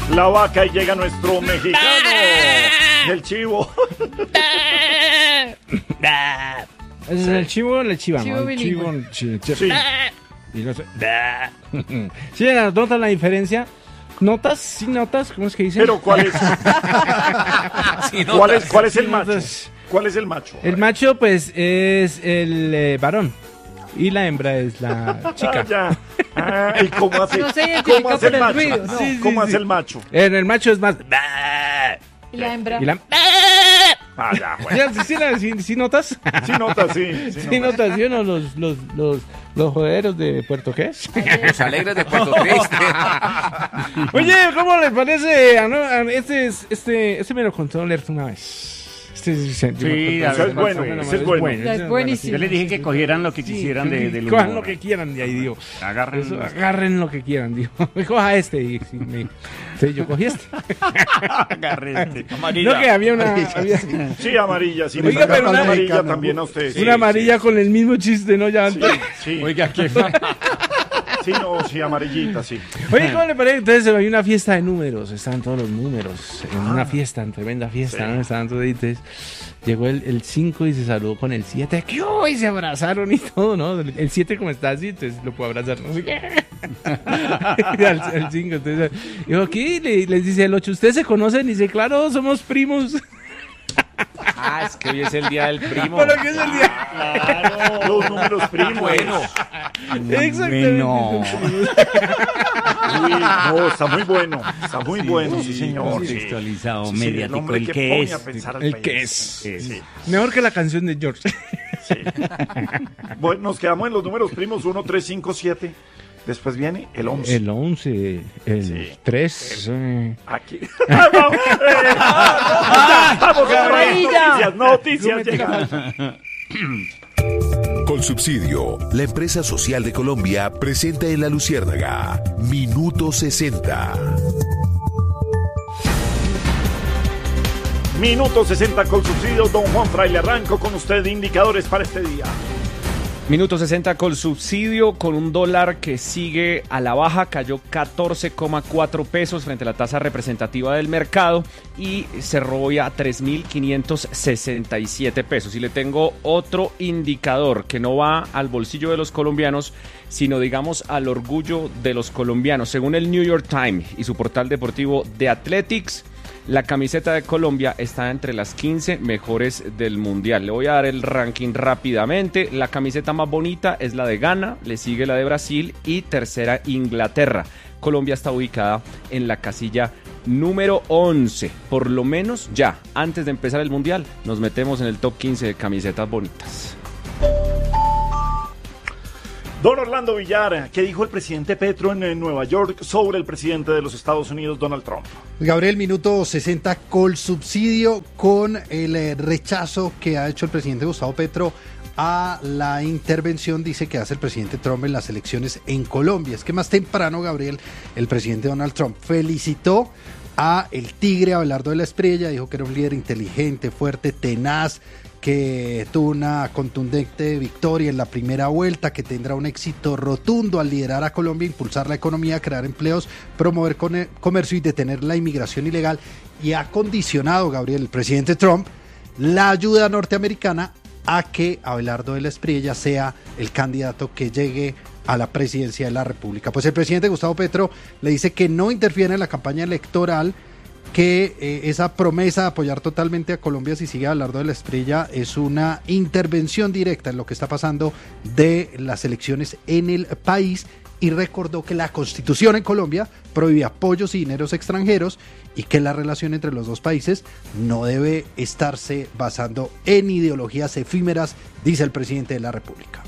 la vaca y llega nuestro mexicano, el chivo. ¿Es el chivo o la chiva? Chivo ¿no? El chivo, bilingüe. Sí. Y no sé. ¿Sí notas la diferencia? ¿Notas? ¿Sí notas? ¿Cómo es que dicen? Pero ¿cuál es? Sí, ¿Cuál es el Sí, macho? notas. ¿Cuál es el macho? El macho, pues, es el varón. Y la hembra es la chica. Ya. ¿Y cómo hace? No se ¿Cómo identifica hace por el el macho? ruido, no. Sí, ¿Cómo sí. hace el macho? El macho es más. Y la hembra. Y la... Ah, ya, bueno. ¿Sí notas? Sí nota, sí. Sí notas, ¿sí o no? Los joderos de Puerto ¿qué? Los alegres de Puerto Triste. Oye, ¿cómo les parece? Este me lo contó Lerto una vez. Sí, Ese es bueno, ese es bueno. Es buenísimo. Yo les dije que cogieran lo que quisieran del humor. Cojan lo que quieran de ahí, digo. Agarren. Eso, agarren lo que quieran, digo. Coja este. Y sí, yo cogí este. Agarren. No, que había una... Sí, amarilla, sí. Oiga, pero una amarilla también a ustedes. una amarilla con el mismo chiste, ¿no? Ya antes. Sí. Oiga, ¿qué? Sí, no, sí, amarillita, sí. Oye, ¿cómo le parece? Entonces hay una fiesta de números, estaban todos los números, en una fiesta, en tremenda fiesta, Sí. ¿no? Estaban todos ahí, entonces llegó el 5 y se saludó con el 7, ¿qué? Y se abrazaron y todo, ¿no? El 7 como está así, entonces lo puedo abrazar, no sé qué. Y al 5, entonces, dijo, ¿qué? Les dice el 8, ¿ustedes se conocen? Y dice, claro, somos primos. Ah, es que hoy es el día del primo. ¿Para qué es el día? Claro, los números primos. Bueno. Exactamente. No. Uy, no, está muy bueno. Está muy bueno, sí, señor. Sí. Contextualizado, Sí, el mediático, hombre el que que pone es. a pensar al El país. que es. Sí. Mejor que la canción de George. Bueno, nos quedamos en los números primos 1, 3, 5, 7. Después viene el 11. El 11, el Sí. 3. Aquí. Vamos, amarilla. noticias llegan. Colsubsidio, la empresa social de Colombia, presenta en La Luciérnaga Minuto 60. Minuto 60 con subsidio. Don Juan Fraile, arranco con usted indicadores para este día. Minuto 60 con subsidio, con un dólar que sigue a la baja, cayó 14,4 pesos frente a la tasa representativa del mercado y cerró hoy a 3.567 pesos. Y le tengo otro indicador que no va al bolsillo de los colombianos, sino digamos al orgullo de los colombianos. Según el New York Times y su portal deportivo The Athletics, la camiseta de Colombia está entre las 15 mejores del mundial. Le voy a dar el ranking rápidamente. La camiseta más bonita es la de Ghana, le sigue la de Brasil y tercera Inglaterra. Colombia está ubicada en la casilla número 11. Por lo menos ya, antes de empezar el mundial, nos metemos en el top 15 de camisetas bonitas. Don Orlando Villar, ¿qué dijo el presidente Petro en Nueva York sobre el presidente de los Estados Unidos, Donald Trump? Gabriel, minuto 60 Colsubsidio con el rechazo que ha hecho el presidente Gustavo Petro a la intervención, dice, que hace el presidente Trump en las elecciones en Colombia. Es que más temprano, Gabriel, el presidente Donald Trump felicitó a el tigre Abelardo de la Espriella, dijo que era un líder inteligente, fuerte, tenaz, que tuvo una contundente victoria en la primera vuelta, que tendrá un éxito rotundo al liderar a Colombia, impulsar la economía, crear empleos, promover comercio y detener la inmigración ilegal. Y ha condicionado, Gabriel, el presidente Trump, la ayuda norteamericana a que Abelardo de la Espriella sea el candidato que llegue a la presidencia de la República. Pues el presidente Gustavo Petro le dice que no interfiere en la campaña electoral, que esa promesa de apoyar totalmente a Colombia si sigue Abelardo de la Espriella es una intervención directa en lo que está pasando de las elecciones en el país, y recordó que la Constitución en Colombia prohíbe apoyos y dineros extranjeros y que la relación entre los dos países no debe estarse basando en ideologías efímeras, dice el presidente de la República.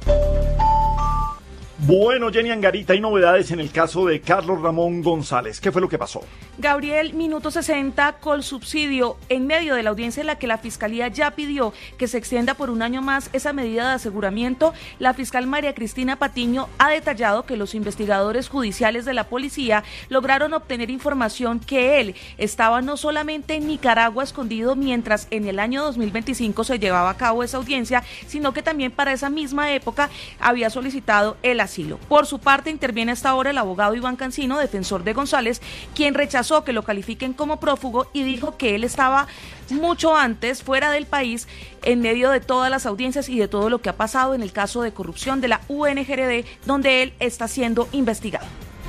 Bueno, Jenny Angarita, hay novedades en el caso de Carlos Ramón González. ¿Qué fue lo que pasó? Gabriel, minuto 60, Colsubsidio, en medio de la audiencia en la que la Fiscalía ya pidió que se extienda por un año más esa medida de aseguramiento, la fiscal María Cristina Patiño ha detallado que los investigadores judiciales de la policía lograron obtener información que él estaba no solamente en Nicaragua escondido mientras en el año 2025 se llevaba a cabo esa audiencia, sino que también para esa misma época había solicitado el asilo. Por su parte, interviene hasta ahora el abogado Iván Cancino, defensor de González, quien rechazó que lo califiquen como prófugo y dijo que él estaba mucho antes fuera del país en medio de todas las audiencias y de todo lo que ha pasado en el caso de corrupción de la UNGRD, donde él está siendo investigado.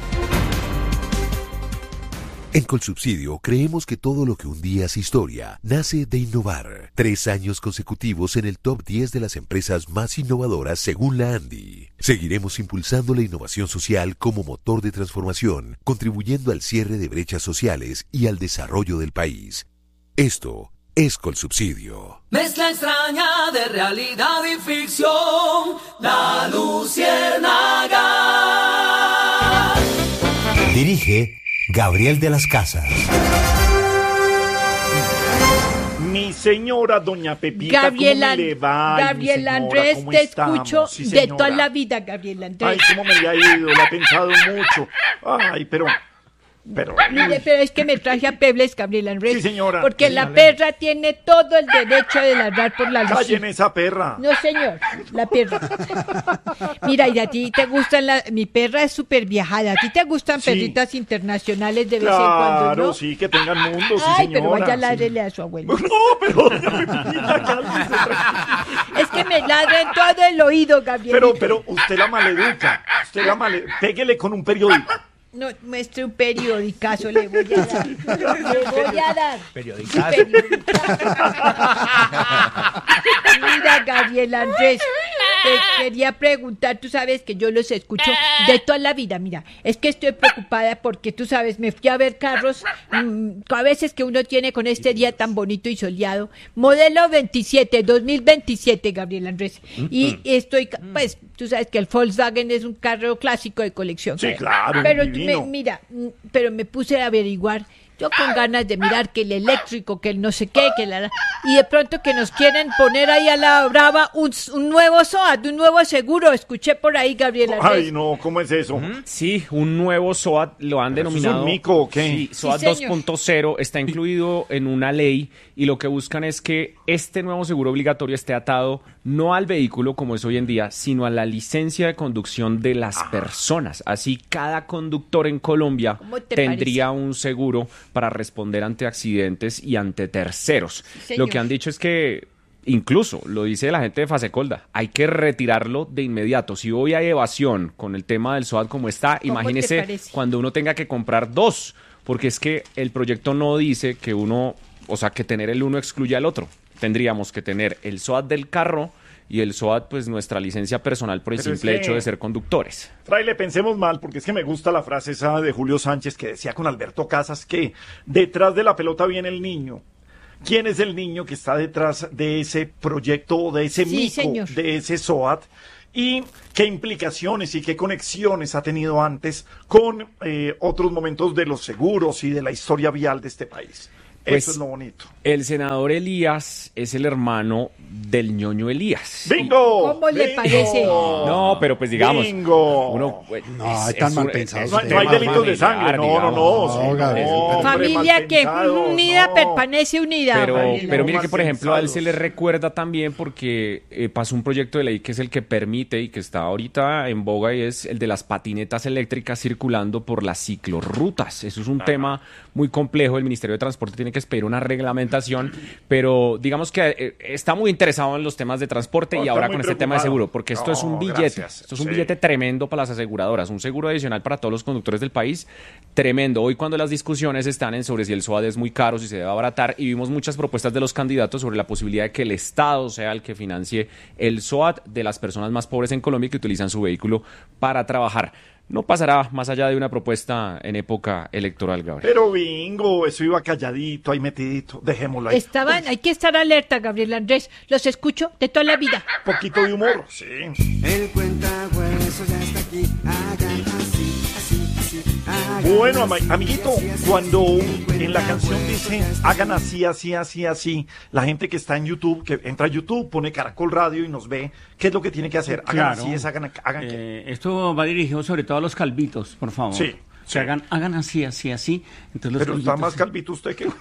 En Colsubsidio creemos que todo lo que un día es historia nace de innovar. 3 años consecutivos en el top 10 de las empresas más innovadoras según la ANDI. Seguiremos impulsando la innovación social como motor de transformación, contribuyendo al cierre de brechas sociales y al desarrollo del país. Esto es Colsubsidio. Mezcla extraña de realidad y ficción, La Luciérnaga. Dirige Gabriel de las Casas. Mi señora doña Pepita, Gabriela, ¿cómo le va? Ay, Gabriel señora, Andrés, ¿cómo te estamos? escucho Sí, de señora. toda la vida, Gabriel Andrés. Ay, cómo me le ha ido, la he pensado mucho. Ay, pero... Mire, pero es que me traje a Pebles, Gabriel Andrés. Sí, señora. Porque la perra tiene todo el derecho de ladrar por la luz. Callen esa perra. No, señor, la perra. Mira, y a ti te gustan mi perra es súper viajada. ¿A ti te gustan Sí. perritas internacionales de vez en cuando, Claro, no? sí, que tengan mundo, sí, Ay, señora. pero vaya, sí. ládrele a su abuelo. No, pero doña Pepita, cálmese, tranquila. Es que me ladra en todo el oído, Gabriel. Pero usted la maleduca. Péguele con un periódico. No, muestre un periodicazo, le voy a dar. Le voy a dar. Periodicazo. Mira, Gabriel Andrés, te quería preguntar, tú sabes que yo los escucho de toda la vida, mira, es que estoy preocupada porque tú sabes, me fui a ver carros, a veces que uno tiene con este día tan bonito y soleado, modelo 2027, Gabriel Andrés, y estoy, pues, tú sabes que el Volkswagen es un carro clásico de colección. Sí, claro, pero divino. mira, pero me puse a averiguar. Yo con ganas de mirar que el eléctrico, que el no sé qué, y de pronto que nos quieren poner ahí a la brava un nuevo SOAT, un nuevo seguro. Escuché por ahí, Gabriel Andrés. Ay, no, ¿cómo es eso? Sí, un nuevo SOAT lo han ¿Pero eso es denominado. un mico o qué? Sí, SOAT Sí, señor. 2.0 está incluido en una ley y lo que buscan es que este nuevo seguro obligatorio esté atado no al vehículo como es hoy en día, sino a la licencia de conducción de las personas. Así cada conductor en Colombia ¿Cómo te tendría un seguro para responder ante accidentes y ante terceros. señor. Lo que han dicho es que incluso, lo dice la gente de Fasecolda, hay que retirarlo de inmediato. Si hoy hay evasión con el tema del SOAT como está, ¿Cómo te imagínese parece? cuando uno tenga que comprar 2, porque es que el proyecto no dice que uno, o sea, que tener el uno excluye al otro. Tendríamos que tener el SOAT del carro y el SOAT, pues nuestra licencia personal por el Pero es simple que- hecho de ser conductores. Fraile, pensemos mal, porque es que me gusta la frase esa de Julio Sánchez que decía con Alberto Casas que detrás de la pelota viene el niño. ¿Quién es el niño que está detrás de ese proyecto, de ese Sí, mico, señor. de ese SOAT? ¿Y qué implicaciones y qué conexiones ha tenido antes con otros momentos de los seguros y de la historia vial de este país? Pues, Eso es lo bonito. El senador Elías es el hermano del ñoño Elías. ¡Bingo! ¿Cómo le ¡Bingo! parece? No, pero pues digamos, ¡Bingo! uno No, tan mal pensado No, no hay delitos de sangre, no, Gabriel. hombre, Familia mal que pensado, unida no. permanece unida. Pero Gabriel mire Andrés. que, por ejemplo, a él se le pensados. recuerda también porque pasó un proyecto de ley que es el que permite y que está ahorita en boga y es el de las patinetas eléctricas circulando por las ciclorrutas. Eso es un tema muy complejo. El Ministerio de Transporte tiene que esperar una reglamentación, pero digamos que está muy interesado en los temas de transporte No, y está ahora muy con este tema de preocupado. seguro, porque esto es un No, billete. gracias. Esto es un Sí. billete tremendo para las aseguradoras, un seguro adicional para todos los conductores del país, tremendo. Hoy cuando las discusiones están en sobre si el SOAT es muy caro, si se debe abaratar, y vimos muchas propuestas de los candidatos sobre la posibilidad de que el Estado sea el que financie el SOAT de las personas más pobres en Colombia que utilizan su vehículo para trabajar. No pasará más allá de una propuesta en época electoral, Gabriel. Pero bingo, eso iba calladito, ahí metidito. Dejémoslo ahí. Hay que estar alerta, Gabriel Andrés. Los escucho de toda la vida. Un poquito de humor, sí. El cuentahuesos ya está aquí. Hagan así, así, así. Hagan Bueno, así, amiguito, así, así. cuando El en la canción cuentahuesos dice ya está hagan así, así, así, así, la gente que está en YouTube, que entra a YouTube, pone Caracol Radio y nos ve, ¿qué es lo que tiene que hacer? Hagan Claro. así, hagan qué. Esto va dirigido sobre todo a los calvitos, por favor. Sí, Se hagan así, así, así. Entonces los Pero está calvitos- más calvito usted que...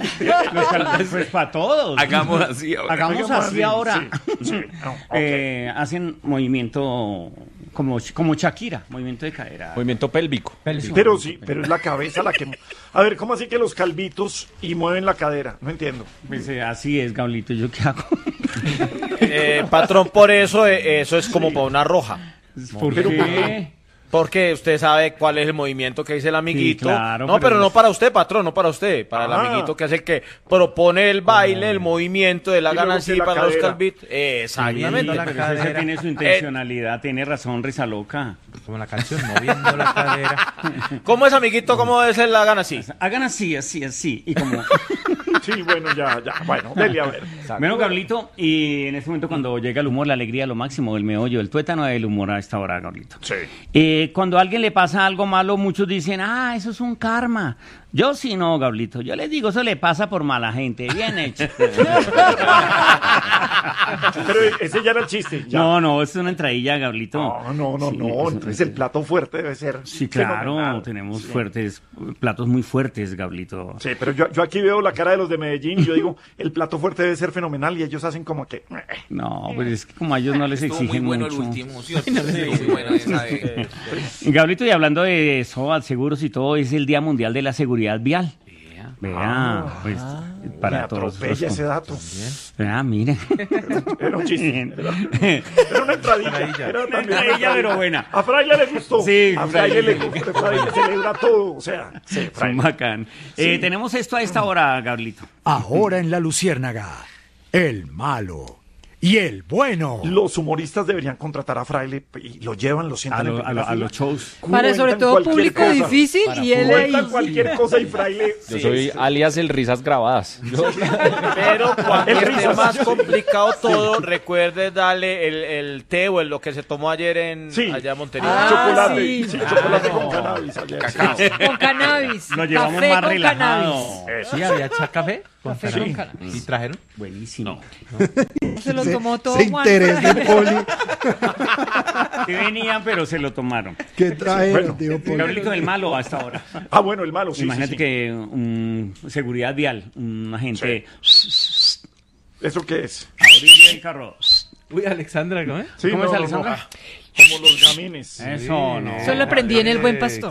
Los calvitos, pues para todos. Hagamos así ahora. Hagamos así ahora. Sí, sí. No, ok. Hacen movimiento como Shakira, movimiento de cadera. Movimiento pélvico. Pero sí, pero es la cabeza la que... A ver, ¿cómo así que los calvitos y mueven la cadera? No entiendo. Pues, así es, Gablito, ¿yo qué hago? Patrón, por eso eso es como para una roja. ¿Por qué? Porque usted sabe cuál es el movimiento que dice el amiguito. Sí, claro, no, pero no para usted, patrón, no para usted. Para el Ah. amiguito que hace el que propone el baile, el movimiento de la Y luego gana así que la para los cadera. calvitos. Exactamente. la Pero cadera. ese tiene su intencionalidad, tiene razón, risa loca. Como la canción, moviendo la cadera. ¿Cómo es, amiguito? ¿Cómo es la gana así? Hagan así, y como... Sí, bueno, ya. Bueno, dele a ver. Bueno, Gablito, y en este momento cuando llega el humor, la alegría, lo máximo, el meollo, el tuétano del humor a esta hora, Gablito. Sí. Cuando a alguien le pasa algo malo, muchos dicen, eso es un karma. Yo sí no, Gablito. Yo les digo, eso le pasa por mala gente. Bien hecho. Pero ese ya era el chiste. Ya. No, es una entradilla, Gablito. No. Sí, Entonces el plato fuerte debe ser. Sí, claro, fenomenal. tenemos platos muy fuertes, Gablito. Sí, pero yo aquí veo la cara de los de Medellín y yo digo, el plato fuerte debe ser fenomenal y ellos hacen como que... No, pues es que como a ellos no les exigen muy bueno mucho. el último, ¿cierto? Estuvo muy bueno esa de... Gablito, y hablando de SOAT, seguros y todo, es el Día Mundial de la Seguridad Vial. Vea, pues para me todos. atropella ese dato. Vea, miren. Era un chiste. Era una entradilla. Era Una entradilla, pero buena. A Fraile le gustó. Sí, a Fraile le Fraile. gustó. Fraile celebra todo. O sea, sí, Son Fraile. bacán. Tenemos esto a esta hora, Gablito. Ahora en La Luciérnaga, el malo y el bueno. Los humoristas deberían contratar a Fraile y lo llevan, lo sientan en primera A fila. los shows. Para sobre Cuentan todo cualquier público cosa. difícil y él ahí. Cuentan cualquier cosa y Fraile... Yo soy alias el risas grabadas. Pero cuando El esté risas. más complicado todo, recuerde darle el té o lo que se tomó ayer allá en Montería. Chocolate. sí. Sí, chocolate con cannabis ayer. Con cannabis. Lo llevamos Café más con relajado. cannabis. Sí, había café con Café cannabis. con cannabis. ¿Y trajeron? Buenísimo. Se lo tomó todo Ese Juan. interés de Poli. Sí venían, pero se lo tomaron. ¿Qué trae, Bueno, tío Poli? Gablito, del malo a esta hora. Ah, bueno, el malo, sí. Imagínate sí. que seguridad vial, un agente ¿Eso qué es? a orilla del carro. Uy, Alexandra, ¿cómo es? Sí, ¿Cómo no, es, no, Alexandra? no. Como los gamines. Eso no. Eso lo aprendí en El Buen Pastor.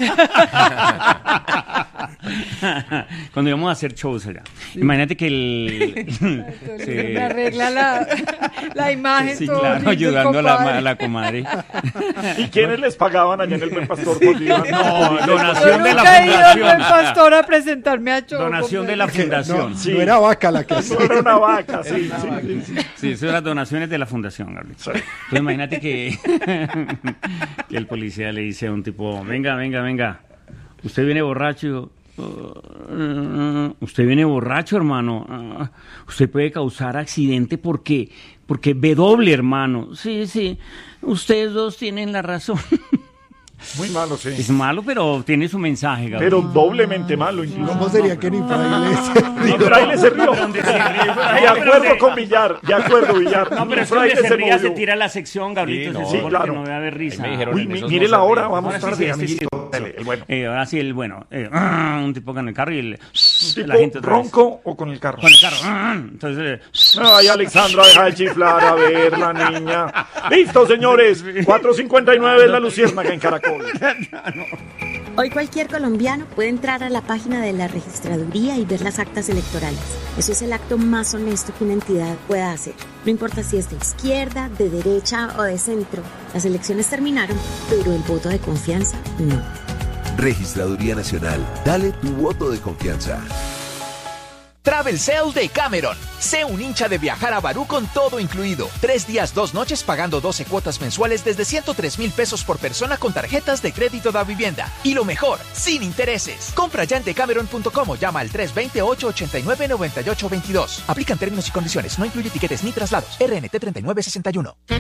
Cuando íbamos a hacer shows allá. Imagínate que Sí. Me arregla la imagen. Sí, todo claro, lindo, ayudando a compadre. la comadre. ¿Y quiénes les pagaban allá en el Buen Pastor? Por Dios? No, Yo donación de la nunca he ido al Buen fundación. Pastor a presentarme a show. Donación de la fundación. Sí. No era vaca la que hacía. No era una vaca, sí. Sí, eso eran donaciones de la fundación, Gabriel. Sí. Entonces imagínate que el policía le dice a un tipo, venga, usted viene borracho. Usted viene borracho, hermano. Usted puede causar accidente porque ve doble, hermano. Sí, ustedes dos tienen la razón. Muy malo, sí. Es malo, pero tiene su mensaje, Gabriel. Pero doblemente malo, incluso. ¿Cómo sería que ni Fraile Ni Fraile se rió. De acuerdo con Villar. De acuerdo, Villar. No, pero Ni es que donde Fraile se ría movió. se tira la sección, Gabriel. Sí, Sí, no, claro. no debe haber risa. Ahí me dijeron Uy, en esos mire no la se hora, ríe. vamos Ahora sí, tarde, sí, amiguito. Dele, el bueno. Ahora sí, el bueno. Un tipo con el carro y ¿Un la gente tipo otra vez. ronco o con el carro? Con el carro. Entonces, Ay, Alexandra, deja de chiflar, a ver, la niña. Listo, señores. 4:59 es la Luciérnaga en Caracol. Hoy cualquier colombiano puede entrar a la página de la registraduría y ver las actas electorales. Eso es el acto más honesto que una entidad pueda hacer. No importa si es de izquierda, de derecha o de centro. Las elecciones terminaron, pero el voto de confianza no. Registraduría Nacional. Dale tu voto de confianza. Travel Sale de Cameron. Sé un hincha de viajar a Barú con todo incluido. 3 días, 2 noches pagando 12 cuotas mensuales desde 103,000 pesos por persona con tarjetas de crédito da vivienda. Y lo mejor, sin intereses. Compra ya en decameron.com o llama al 320-889-9822. Aplican términos y condiciones. No incluye tiquetes ni traslados. RNT 3961.